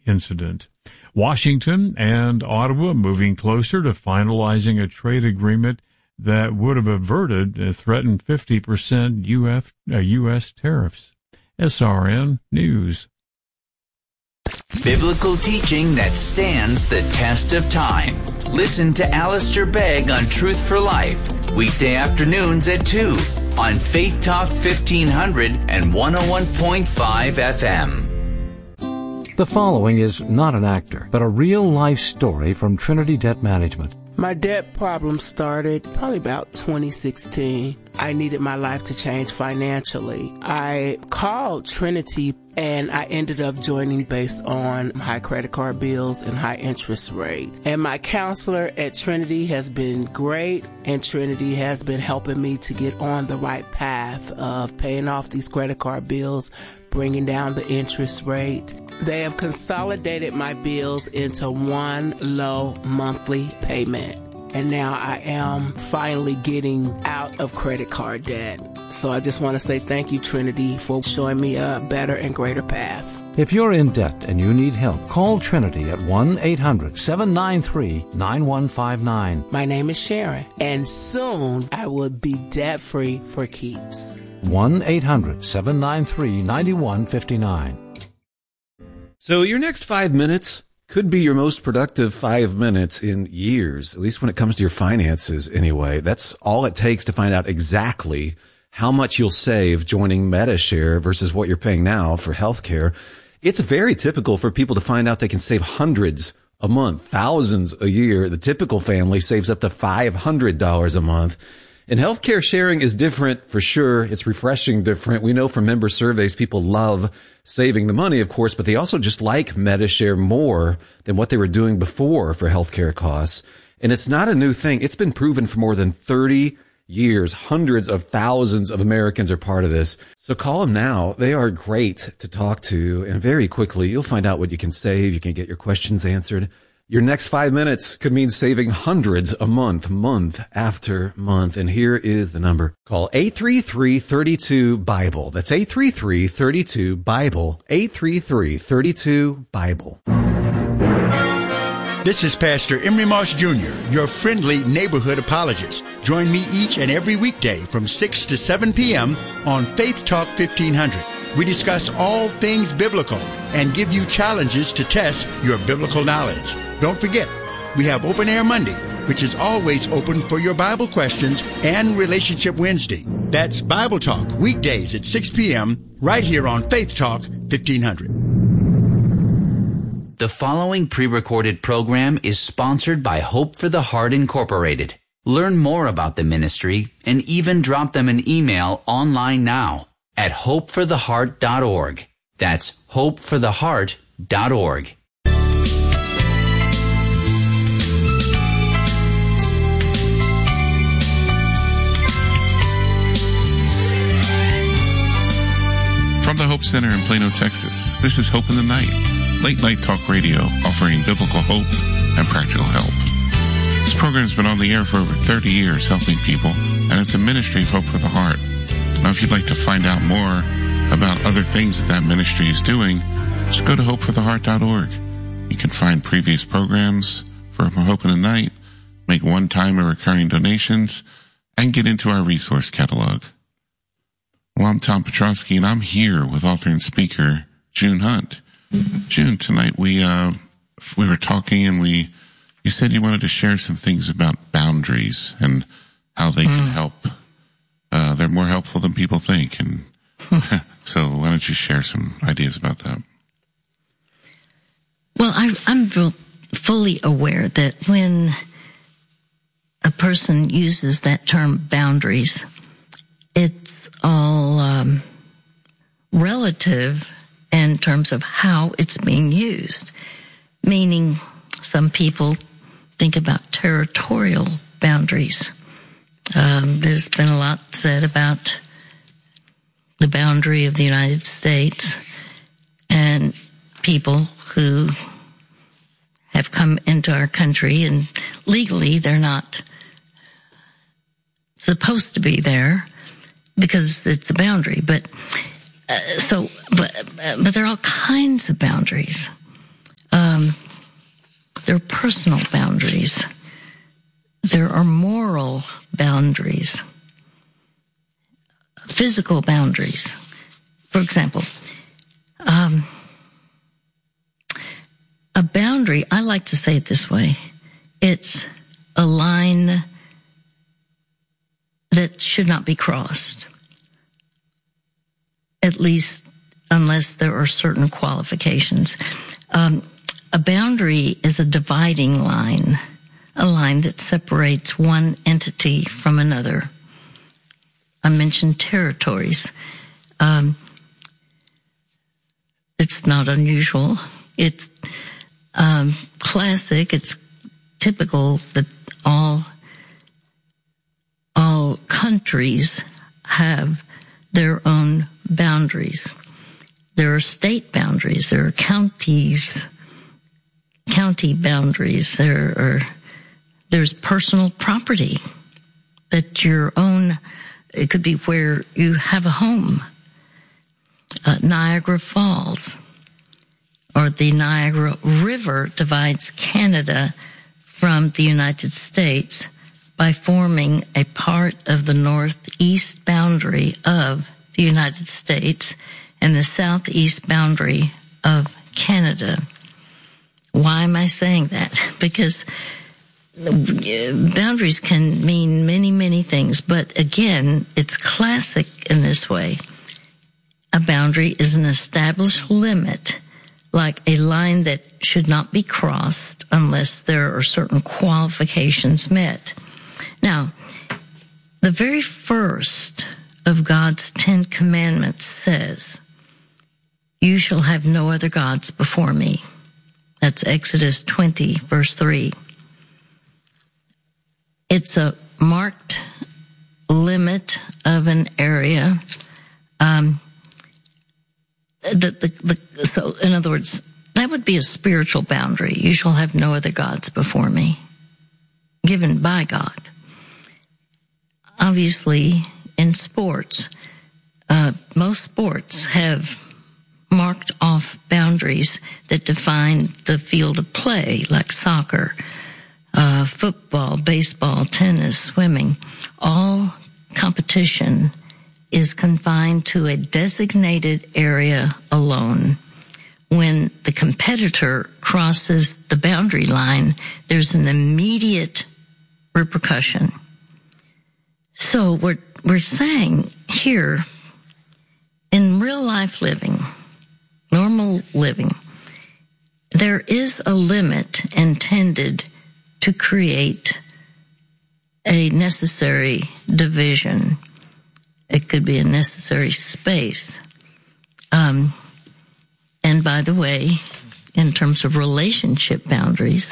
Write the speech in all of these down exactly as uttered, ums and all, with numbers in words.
incident. Washington and Ottawa moving closer to finalizing a trade agreement that would have averted uh, threatened fifty percent U F, uh, U S tariffs. S R N News. Biblical teaching that stands the test of time. Listen to Alistair Begg on Truth for Life, weekday afternoons at two on Faith Talk fifteen hundred and one oh one point five F M. The following is not an actor, but a real-life story from Trinity Debt Management. My debt problem started probably about twenty sixteen. I needed my life to change financially. I called Trinity and I ended up joining based on high credit card bills and high interest rate. And my counselor at Trinity has been great, and Trinity has been helping me to get on the right path of paying off these credit card bills, bringing down the interest rate. They have consolidated my bills into one low monthly payment. And now I am finally getting out of credit card debt. So I just want to say thank you, Trinity, for showing me a better and greater path. If you're in debt and you need help, call Trinity at one eight hundred seven nine three nine one five nine. My name is Sharon, and soon I will be debt-free for keeps. one eight hundred seven nine three nine one five nine. So your next five minutes could be your most productive five minutes in years, at least when it comes to your finances anyway. That's all it takes to find out exactly how much you'll save joining Medi-Share versus what you're paying now for healthcare. It's very typical for people to find out they can save hundreds a month, thousands a year. The typical family saves up to five hundred dollars a month. And healthcare sharing is different for sure. It's refreshing different. We know from member surveys, people love saving the money, of course, but they also just like Medi-Share more than what they were doing before for healthcare costs. And it's not a new thing. It's been proven for more than thirty years. Hundreds of thousands of Americans are part of this. So call them now. They are great to talk to. And very quickly, you'll find out what you can save. You can get your questions answered. Your next five minutes could mean saving hundreds a month, month after month. And here is the number. Call eight three three, three two, BIBLE. That's eight three three, three two, BIBLE. eight three three, three two, BIBLE. This is Pastor Emery Moss Junior, your friendly neighborhood apologist. Join me each and every weekday from six to seven p.m. on Faith Talk fifteen hundred. We discuss all things biblical and give you challenges to test your biblical knowledge. Don't forget, we have Open Air Monday, which is always open for your Bible questions, and Relationship Wednesday. That's Bible Talk, weekdays at six p.m. right here on Faith Talk fifteen hundred. The following pre-recorded program is sponsored by Hope for the Heart Incorporated. Learn more about the ministry and even drop them an email online now at hope for the heart dot org. That's hope for the heart dot org. From the Hope Center in Plano, Texas, this is Hope in the Night, late night talk radio offering biblical hope and practical help. This program has been on the air for over thirty years helping people, and it's a ministry of Hope for the Heart. Now, if you'd like to find out more about other things that that ministry is doing, just go to hope for the heart dot org. You can find previous programs for Hope in the Night, make one-time or recurring donations, and get into our resource catalog. Well, I'm Tom Petrosky, and I'm here with author and speaker June Hunt. June, tonight we uh, we were talking, and we you said you wanted to share some things about boundaries and how they mm. can help. Uh, they're more helpful than people think, and so why don't you share some ideas about that? Well, I, I'm fully aware that when a person uses that term boundaries, it's all um, relative in terms of how it's being used, meaning some people think about territorial boundaries. Um, there's been a lot said about the boundary of the United States, and people who have come into our country, and legally they're not supposed to be there because it's a boundary. But uh, so, but uh, but there are all kinds of boundaries. There are personal boundaries. There are moral boundaries. Physical boundaries. For example, um, a boundary, I like to say it this way, it's a line that should not be crossed, at least unless there are certain qualifications. Um, a boundary is a dividing line, a line that separates one entity from another. I mentioned territories. Um, it's not unusual. It's um, classic. It's typical that all all countries have their own boundaries. There are state boundaries. There are counties, county boundaries. There are there's personal property that your own. It could be where you have a home. Uh, Niagara Falls or the Niagara River divides Canada from the United States by forming a part of the northeast boundary of the United States and the southeast boundary of Canada. Why am I saying that? Because boundaries can mean many, many things, but again, it's classic in this way. A boundary is an established limit, like a line that should not be crossed unless there are certain qualifications met. Now, the very first of God's Ten Commandments says, "You shall have no other gods before me." That's Exodus twenty, verse three. It's a marked limit of an area. Um, the, the, the, so, in other words, that would be a spiritual boundary. You shall have no other gods before me, given by God. Obviously, in sports, uh, most sports have marked off boundaries that define the field of play, like soccer, uh, football, baseball, tennis, swimming. All competition is confined to a designated area alone. When the competitor crosses the boundary line, there's an immediate repercussion. So we're, we're saying here, in real life living, normal living, there is a limit intended to create a necessary division. It could be a necessary space. Um, and by the way, in terms of relationship boundaries,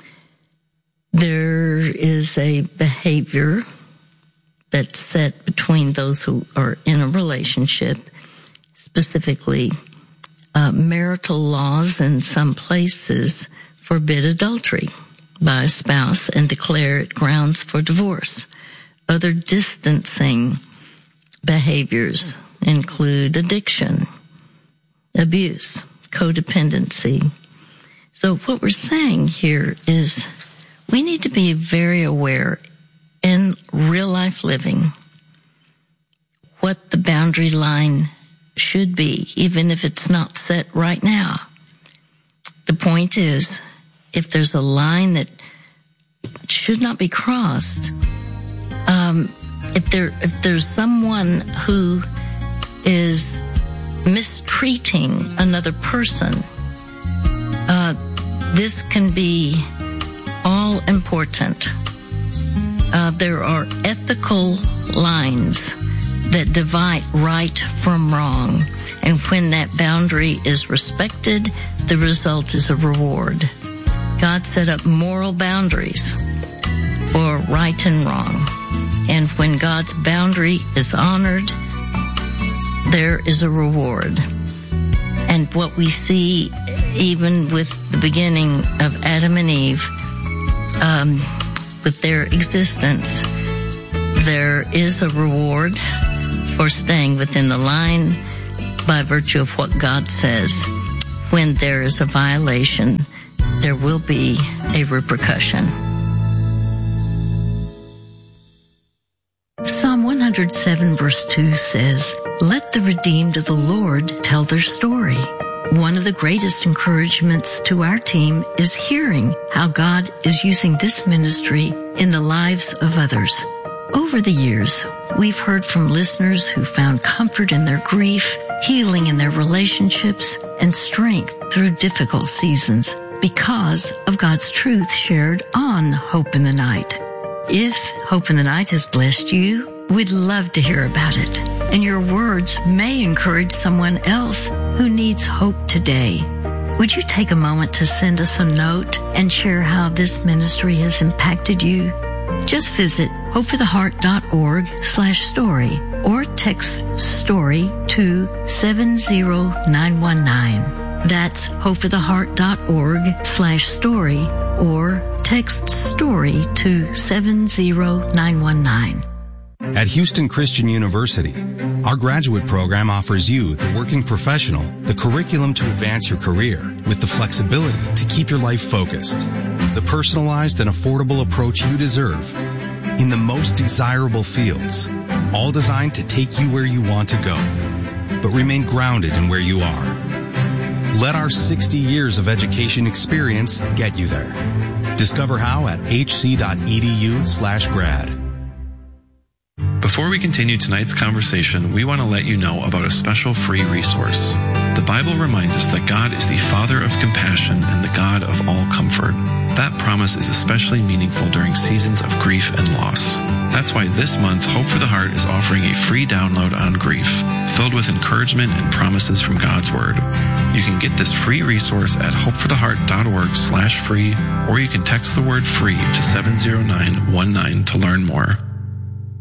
there is a behavior that's set between those who are in a relationship, specifically uh, marital laws in some places forbid adultery by a spouse and declare it grounds for divorce. Other distancing behaviors include addiction, abuse, codependency. So what we're saying here is we need to be very aware in real life living what the boundary line should be, even if it's not set right now. The point is, if there's a line that should not be crossed, um, if there if there's someone who is mistreating another person, uh, this can be all important. Uh, there are ethical lines that divide right from wrong. And when that boundary is respected, the result is a reward. God set up moral boundaries for right and wrong. And when God's boundary is honored, there is a reward. And what we see even with the beginning of Adam and Eve, um, with their existence, there is a reward for staying within the line by virtue of what God says. When there is a violation, there will be a repercussion. Psalm one hundred seven verse two says, "Let the redeemed of the Lord tell their story." One of the greatest encouragements to our team is hearing how God is using this ministry in the lives of others. Over the years, we've heard from listeners who found comfort in their grief, healing in their relationships, and strength through difficult seasons because of God's truth shared on Hope in the Night. If Hope in the Night has blessed you, we'd love to hear about it. And your words may encourage someone else who needs hope today. Would you take a moment to send us a note and share how this ministry has impacted you? Just visit hopefortheheart.org slash story or text story to seven zero nine one nine. That's hopefortheheart.org slash story or text story to seven zero nine one nine. At Houston Christian University, our graduate program offers you, the working professional, the curriculum to advance your career with the flexibility to keep your life focused, the personalized and affordable approach you deserve in the most desirable fields, all designed to take you where you want to go, but remain grounded in where you are. Let our sixty years of education experience get you there. Discover how at hc.edu slash grad. Before we continue tonight's conversation, we want to let you know about a special free resource. The Bible reminds us that God is the Father of compassion and the God of all comfort. That promise is especially meaningful during seasons of grief and loss. That's why this month, Hope for the Heart is offering a free download on grief, filled with encouragement and promises from God's Word. You can get this free resource at hopefortheheart.org slash free, or you can text the word free to seven zero nine one nine to learn more.